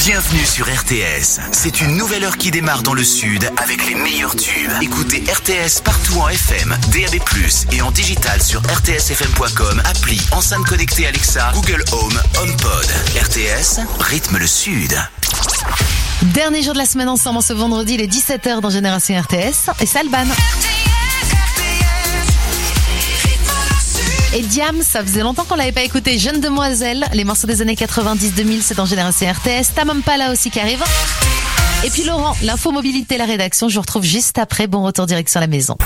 Bienvenue sur RTS. C'est une nouvelle heure qui démarre dans le sud avec les meilleurs tubes. Écoutez RTS partout en FM, DAB+, et en digital sur rtsfm.com, appli, enceinte connectée Alexa, Google Home, HomePod. RTS, rythme le sud. Dernier jour de la semaine ensemble, ce vendredi, il est 17h dans Génération RTS. Et c'est Alban. Et Diam, ça faisait longtemps qu'on l'avait pas écouté. Jeune demoiselle, les morceaux des années 90-2000, c'est dans Génération RTS. Tamam Pala aussi qui arrive. Et puis Laurent, l'info mobilité, la rédaction, je vous retrouve juste après. Bon retour direction la maison.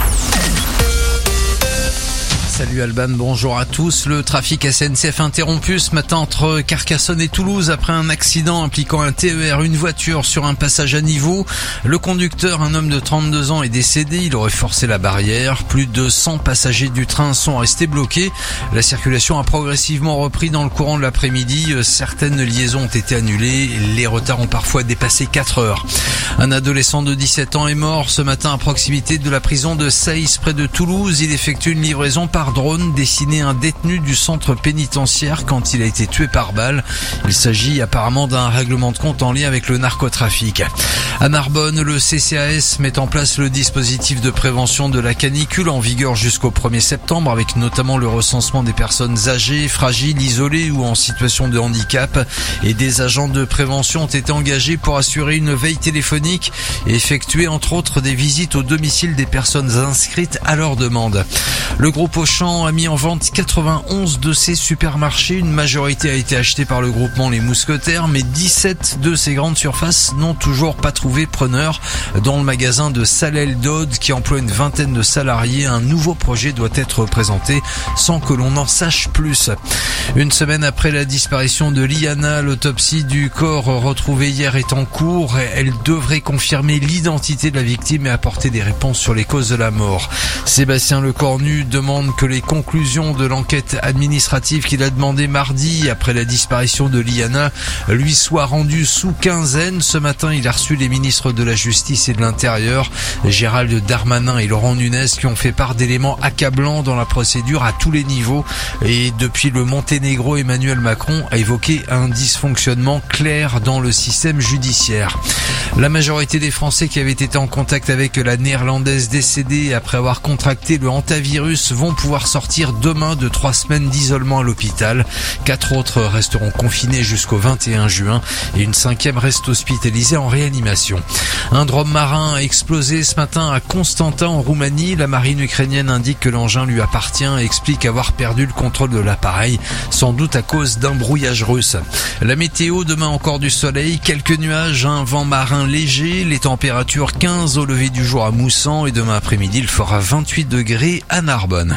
Salut Alban, bonjour à tous. Le trafic SNCF interrompu ce matin entre Carcassonne et Toulouse après un accident impliquant un TER, une voiture sur un passage à niveau. Le conducteur, un homme de 32 ans, est décédé. Il aurait forcé la barrière. Plus de 100 passagers du train sont restés bloqués. La circulation a progressivement repris dans le courant de l'après-midi. Certaines liaisons ont été annulées. Les retards ont parfois dépassé 4 heures. Un adolescent de 17 ans est mort ce matin à proximité de la prison de Saïs près de Toulouse. Il effectue une livraison par drone destiné à un détenu du centre pénitentiaire quand il a été tué par balle. Il s'agit apparemment d'un règlement de compte en lien avec le narcotrafic. À Narbonne, le CCAS met en place le dispositif de prévention de la canicule en vigueur jusqu'au 1er septembre avec notamment le recensement des personnes âgées, fragiles, isolées ou en situation de handicap. Et des agents de prévention ont été engagés pour assurer une veille téléphonique et effectuer entre autres des visites au domicile des personnes inscrites à leur demande. Le groupe Auchan a mis en vente 91 de ses supermarchés. Une majorité a été achetée par le groupement Les Mousquetaires, mais 17 de ces grandes surfaces n'ont toujours pas trouvé preneur. Dans le magasin de Salel-Dode, qui emploie une vingtaine de salariés, un nouveau projet doit être présenté sans que l'on en sache plus. Une semaine après la disparition de Liana, l'autopsie du corps retrouvé hier est en cours. Elle devrait confirmer l'identité de la victime et apporter des réponses sur les causes de la mort. Sébastien Lecornu demande que les conclusions de l'enquête administrative qu'il a demandé mardi après la disparition de Liana lui soient rendues sous quinzaine. Ce matin, il a reçu les ministres de la Justice et de l'Intérieur, Gérald Darmanin et Laurent Nunez, qui ont fait part d'éléments accablants dans la procédure à tous les niveaux. Et depuis le Monténégro, Emmanuel Macron a évoqué un dysfonctionnement clair dans le système judiciaire. La majorité des Français qui avaient été en contact avec la néerlandaise décédée après avoir contracté le hantavirus vont pouvoir sortir demain de 3 semaines d'isolement à l'hôpital. 4 autres resteront confinés jusqu'au 21 juin et une 5e reste hospitalisée en réanimation. Un drone marin a explosé ce matin à Constanța en Roumanie. La marine ukrainienne indique que l'engin lui appartient et explique avoir perdu le contrôle de l'appareil, sans doute à cause d'un brouillage russe. La météo, demain encore du soleil, quelques nuages, un vent marin léger, les températures 15 au lever du jour à Moussan et demain après-midi il fera 28 degrés à Narbonne.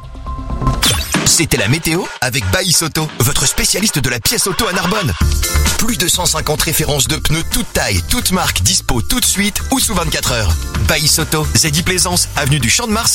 C'était la météo avec Baïs Auto, votre spécialiste de la pièce auto à Narbonne. Plus de 150 références de pneus toutes tailles, toutes marques, dispo tout de suite ou sous 24 heures. Baïs Auto, Zedy Plaisance, avenue du Champ de Mars.